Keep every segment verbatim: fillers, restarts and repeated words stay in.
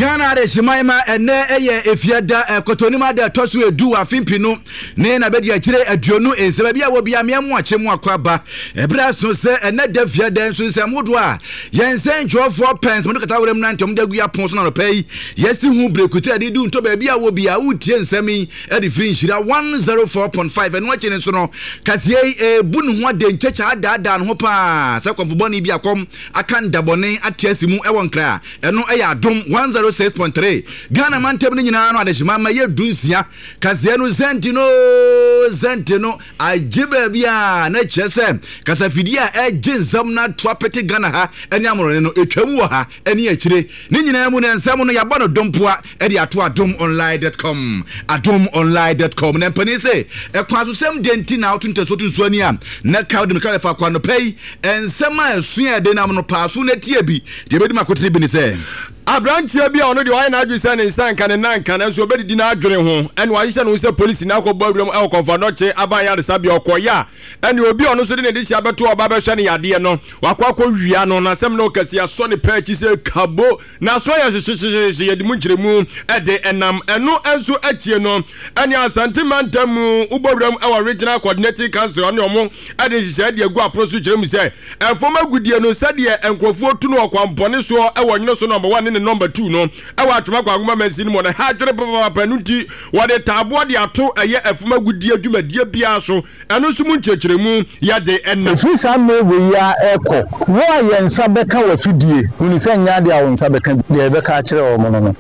Ghana de Shimaima ene eye efiada ekotonima de tosu edu afimpi no ne na bedi akire aduonu ense bia wo bia miamu achemu akwaba ebra so se ene de fiada nso se modo a yensen four pence mo kata worem na ntom da gua pon so na no pay yesi hu brekuti ade du nto ba bia wo bia utie nsemi e de free shira one oh four point five eno akire nso no kasie e bunu ho de nchecha adada no pa se konfuboni bia kom akanda bone atiasimu e won kra eno e ya dom one oh six point three Ghana man tem ni nyina no adehima ma ye dunsia kasie no zentino zentino ajiba bia na chese kasafidi a e jinsam na twapete Ghana ha eni amoro no etwamu ha eni akire ni nyina mu na nsam no yaba no dompoa e de ato adom online dot com adom online dot com na mpani se e kwaso sem denti na otunte so tunso ani am na ka de ka fa kwa no pay ensam a esua de na no paaso na tie bi de bedi makotre bi ni se Abrantia bia ono de why na adwese ne nsan kan na nkan na so obedi di na adwere ho ene wa hye no se police na akọ bawuram e konfa no che aban ya de sabia okoya ene obi ono so de ne de hia beto oba be hwe ne yade no wakọ akọ wia no na sem no kasi aso ne pa chi se kabo na so ya hyehyehye ye de mu nkiremu e de enam eno enso atie no ene asantimantamu ubawuram e wa regional coordinating council ono omo e de hye de agu aproso kiremu se e foma gudie no sade enkrofo tu no okwampone so e wonyo so number one number two no e wa atuma kwa aguma mansin mo na ha dwere papa panunti wo de tabo de ato eye afuma gudi adwumadie bia so eno so mu nchechiremu ya de enna fisa mewe ya eko wo ayensa beka wafidie uni se nya de awonsa beka de beka akire wo mo no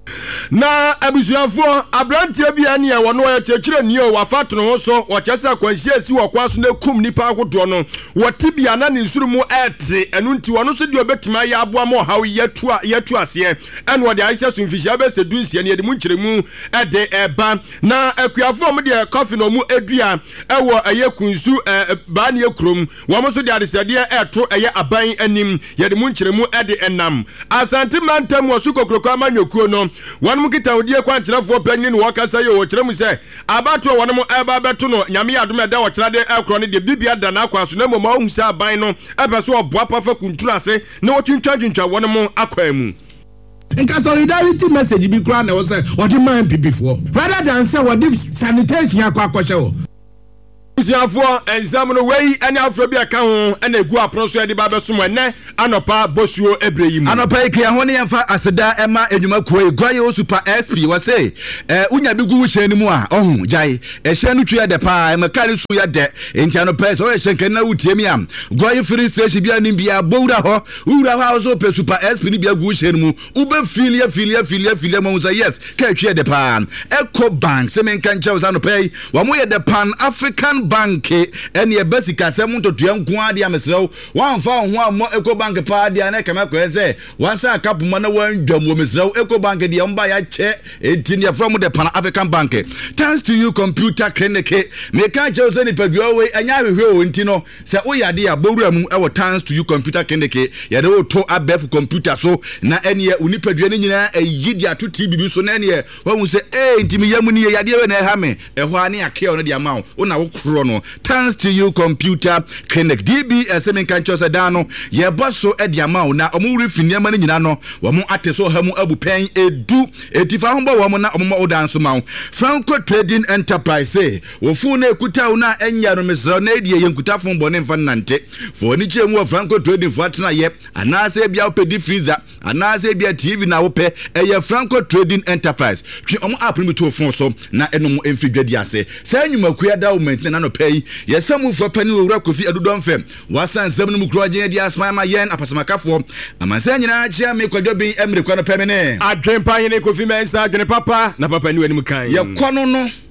na abusuafo abrantia bia ne wono ya chechire ni o wafato no so wo chese kwanhia si wo kwaso na kum nipa agodo no wotibia na ne nsurumu ete enu nti wono so de obetima ya aboa mo hawo yetu yetu ase ene wo de aisha so mfihia be se dunsia ne de mu nkiremu ede eba na akuafo mo de coffee no mu edua ewo eye kunsu ba ne ekrom wo mo so de adesade eto eye aban anim ye de mu nkiremu ede enam asante mantam wo su kokroko amanyokuo no One mukita udie kwa nchirafo penyin wakasa yo wachiremu se abatu wano mo eba betu no nyami adume da wachirade ekroni de bibia da na kwa so na mo ma hu se aban no ebe so oboa pafa kuntura se na wotwintwa twintwa wano mo akwa mu nka solidarity message bi kra na wo se odi man pipi fo rather than say what sanitation akwa akwa wo Siafo enzam no wei ene afro bi aka ho ene egu apronso ede ba besom ene anopa bosuo ebreyi mu anopa ikia ho ne yemfa aseda ema enwuma kuo gwaye super sp we say eh unya bi gu hye ni mu a ohun jai e hye no twa de pa e makari su ya de enti anopa so ye hye kan na wutie mi am gwaye free station bia ni bia bowura ho ura ho so pe super sp ni bia gu hye ni mu ube filia filia filia filia mo say yes ka twa de pa Eco Bank se men kan chawo anopa wa mo ye de Pan African Bank ene e basika se mu totua nko ade amesrew wan fa ho ammo Eco Bank pa ade na kama ko eze wan sa kapuma na wan dwam wo mesrew Eco Bank de mba ya che entinia from the Pan African Bank thanks to you computer clinic me kan che se ni padua we anya hwehwe o ntino se wo yade ya bowura mu e wo thanks to you computer clinic ya de wo to abef computer so na ene e uni padua ni nyina eyidi ato T V so na ene e wo se eh ntimi yamu ni yade we na ha me e ho ane ake o no de ama wo na wo kro no thanks to you computer clinic D B S men kan chose dano ye bosso e diama na omu refini ama nyina no wo mu ateso ha mu abupen edu etifa ho bo wo mu na omo odanso ma Franco Trading Enterprise wo fu na ekuta na enya no mesra na edie ye nkutafo bo ne mfa nante fo ni chemu Franco Trading fo atena ye anase bia opedi freezer anase bia T V na wo pe eye Franco Trading Enterprise twi omo app ni to fon so na eno mo emfidwadi ase sa nyuma kuya da wo maintain na no pay yesamu fo pani owura Kofi Adudon fem wasan nsam no mu kroje dia asma ma yen apasamakafo amansa nyina chia me kwadwo bin emre kwa no pemene adwen pa yene Kofi Mensa adwen papa na papa ni wani mu kan ye kono no